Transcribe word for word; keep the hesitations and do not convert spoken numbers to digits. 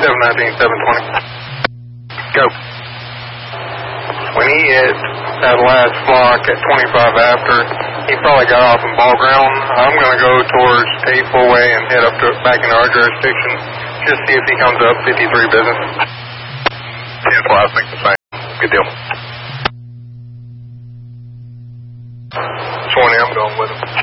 seven nineteen, seven twenty. Go. When he hit that last block at twenty-five after, he probably got off in ball ground. I'm going to go towards eight four-way and head up to back into our jurisdiction. Just see if he comes up fifty-three business. ten four, I think the same. Good deal. twenty, I'm going with him.